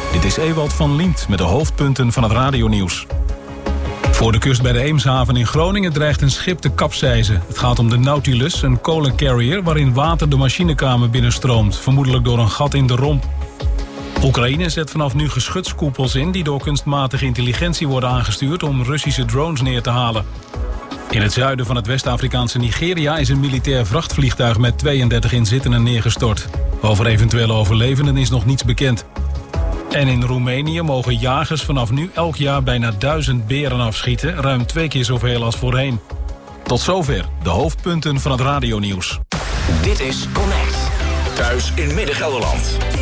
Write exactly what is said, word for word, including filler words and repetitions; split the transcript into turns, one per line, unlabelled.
Dit is Ewald van Liemt met de hoofdpunten van het radionieuws. Voor de kust bij de Eemshaven in Groningen dreigt een schip te kapseizen. Het gaat om de Nautilus, een kolencarrier waarin water de machinekamer binnenstroomt, vermoedelijk door een gat in de romp. Oekraïne zet vanaf nu geschutskoepels in die door kunstmatige intelligentie worden aangestuurd om Russische drones neer te halen. In het zuiden van het West-Afrikaanse Nigeria is een militair vrachtvliegtuig met tweeëndertig inzittenden neergestort. Over eventuele overlevenden is nog niets bekend. En in Roemenië mogen jagers vanaf nu elk jaar bijna duizend beren afschieten, ruim twee keer zoveel als voorheen. Tot zover de hoofdpunten van het radionieuws.
Dit is Connect. Thuis in Midden-Gelderland.